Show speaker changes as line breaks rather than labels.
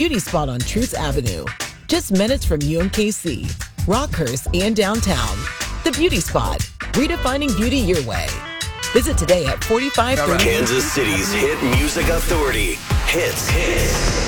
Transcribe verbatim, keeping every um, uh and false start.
beauty spot on Truth Avenue, just minutes from U M K C, Rockhurst, and downtown. The Beauty Spot, redefining beauty your way. Visit today at forty-five thirty.
Kansas City's hit music authority. Hits. Hits.